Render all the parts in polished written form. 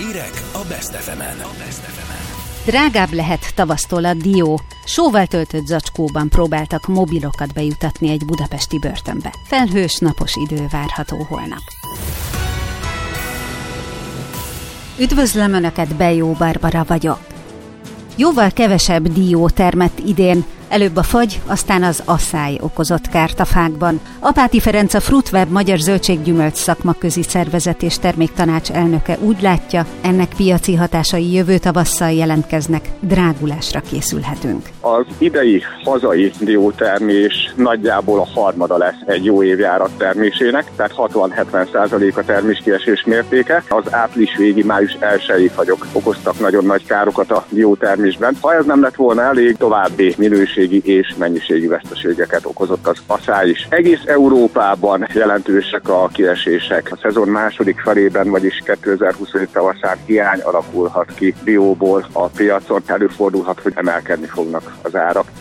Hírek a Best FM-en. Drágább lehet tavasztól a dió. Sóval töltött zacskóban próbáltak mobilokat bejutatni egy budapesti börtönbe. Felhős, napos idő várható holnap. Üdvözlöm Önöket, Bejó Barbara vagyok. Jóval kevesebb dió termett idén, előbb a fagy, aztán az asszály okozott kárt a fákban. Apáti Ferenc, a Fruitweb Magyar Zöldséggyümölcs Szakmaközi Szervezet és Terméktanács elnöke úgy látja, ennek piaci hatásai jövő tavasszal jelentkeznek, drágulásra készülhetünk. Az idei hazai diótermés nagyjából a harmada lesz egy jó évjárat termésének, tehát 60-70% a terméskiesés mértéke. Az április végi, május 1-i fagyok okoztak nagyon nagy károkat a diótermésben. Ha ez nem lett volna elég, további minőségi és mennyiségi veszteségeket okozott az asszály is. Egész Európában jelentősek a kiesések. A szezon második felében, vagyis 2027 tavaszán hiány alakulhat ki dióból a piacon. Előfordulhat, hogy emelkedni fognak az árak.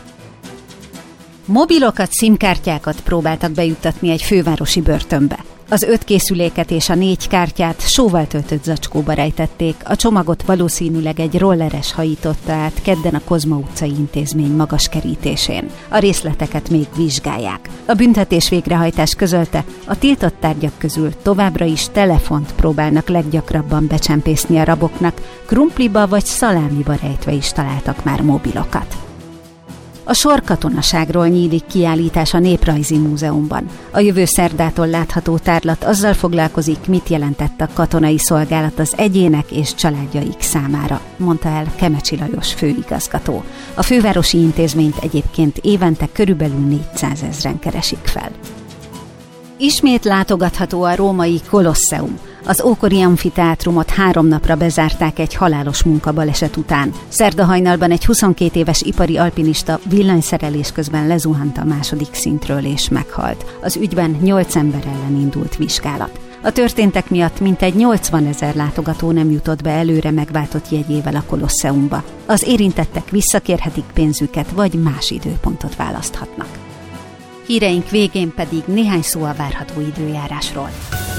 Mobilokat, SIM-kártyákat próbáltak bejuttatni egy fővárosi börtönbe. Az 5 készüléket és a 4 kártyát sóval töltött zacskóba rejtették, a csomagot valószínűleg egy rolleres hajította át kedden a Kozma utcai intézmény magas kerítésén. A részleteket még vizsgálják. A büntetés végrehajtás közölte, a tiltott tárgyak közül továbbra is telefont próbálnak leggyakrabban becsempészni a raboknak, krumpliba vagy szalámiba rejtve is találtak már mobilokat. A sorkatonaságról nyílik kiállítás a Néprajzi Múzeumban. A jövő szerdától látható tárlat azzal foglalkozik, mit jelentett a katonai szolgálat az egyének és családjaik számára, mondta el Kemecsi Lajos főigazgató. A fővárosi intézményt egyébként évente körülbelül 400 000 keresik fel. Ismét látogatható a római Kolosseum. Az ókori amfiteátrumot 3 napra bezárták egy halálos munkabaleset után. Szerda hajnalban egy 22 éves ipari alpinista villanyszerelés közben lezuhant a 2. szintről és meghalt. Az ügyben 8 ember ellen indult vizsgálat. A történtek miatt mintegy 80 000 látogató nem jutott be előre megváltott jegyével a Kolosseumba. Az érintettek visszakérhetik pénzüket, vagy más időpontot választhatnak. Híreink végén pedig néhány szó a várható időjárásról.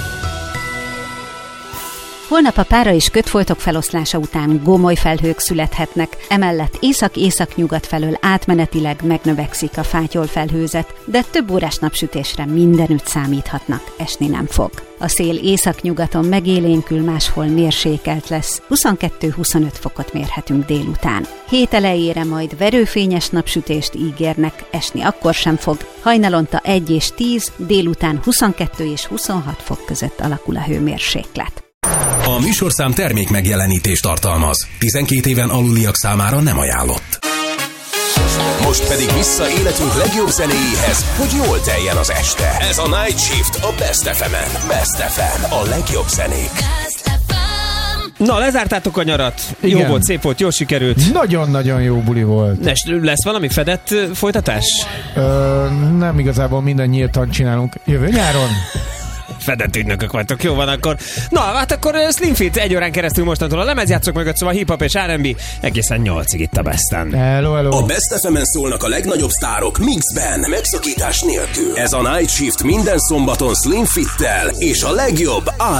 Holnap a pára és kötfoltok feloszlása után gomoly felhők születhetnek, emellett észak-északnyugat felől átmenetileg megnövekszik a fátyolfelhőzet, de több órás napsütésre mindenütt számíthatnak, esni nem fog. A szél északnyugaton megélénkül, máshol mérsékelt lesz, 22-25 fokot mérhetünk délután. Hét elejére majd verőfényes napsütést ígérnek, esni akkor sem fog, hajnalonta 1 és 10, délután 22 és 26 fok között alakul a hőmérséklet. A műsorszám termék megjelenítést tartalmaz. 12 éven aluliak számára nem ajánlott. Most pedig vissza életünk legjobb zenéjéhez, hogy jól teljen az este. Ez a Night Shift a Best FM-en. Best FM, a legjobb zenék. Na, lezártátok a nyarat. Igen. Jó volt, szép volt, jól sikerült. Nagyon-nagyon jó buli volt. Lesz valami fedett folytatás? Nem igazából minden nyíltan csinálunk. Jövő nyáron? Fedett ügynökök vagytok, jó van akkor. Na, hát akkor Slim Fit 1 órán keresztül mostantól a lemezjátszók mögött, szóval hip-hop és R&B egészen 8-ig itt a Besten. Hello. A Best FM-en szólnak a legnagyobb sztárok mixben, megszakítás nélkül. Ez a Night Shift minden szombaton Slim Fittel és a legjobb